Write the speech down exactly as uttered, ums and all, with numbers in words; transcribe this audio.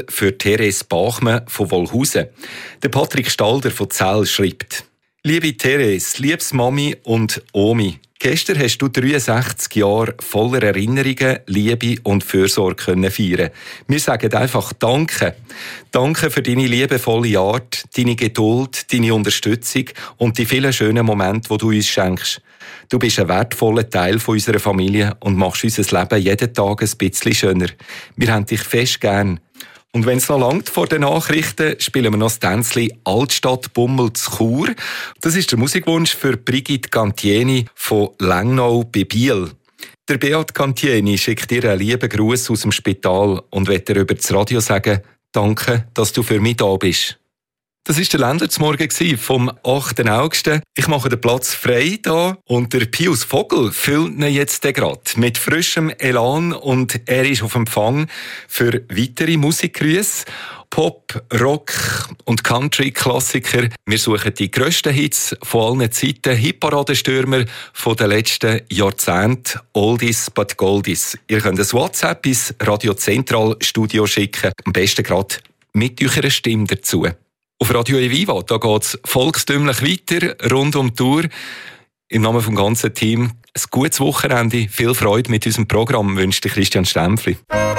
für Therese Bachmann von Wolhusen. Der Patrick Stalder von Zell schreibt: Liebe Therese, liebes Mami und Omi, gestern hast du dreiundsechzig Jahre voller Erinnerungen, Liebe und Fürsorge können feiern. Wir sagen einfach Danke. Danke für deine liebevolle Art, deine Geduld, deine Unterstützung und die vielen schönen Momente, die du uns schenkst. Du bist ein wertvoller Teil von unserer Familie und machst unser Leben jeden Tag ein bisschen schöner. Wir haben dich fest gern. Und wenn es noch langt vor den Nachrichten, spielen wir noch das Tänzli Altstadt Bummel zu Chur. Das ist der Musikwunsch für Brigitte Cantieni von Lengnau bei Biel. Der Beat Cantieni schickt dir einen lieben Gruß aus dem Spital und will dir über das Radio sagen: Danke, dass du für mich da bist. Das war der Ländler zum Morgen vom achten August. Ich mache den Platz frei da und der Pius Vogel füllt ihn jetzt gerade mit frischem Elan und er ist auf Empfang für weitere Musikgrüße. Pop, Rock und Country-Klassiker. Wir suchen die grössten Hits von allen Zeiten, Hitparadestürmer von den letzten Jahrzehnten, Oldies but Goldies. Ihr könnt ein WhatsApp ins Radio Zentral Studio schicken, am besten gerade mit eurer Stimme dazu. Auf Radio Eviva, da geht es volkstümlich weiter, rund um die Tour. Im Namen vom ganzen Team ein gutes Wochenende, viel Freude mit unserem Programm wünscht Christian Stempfli.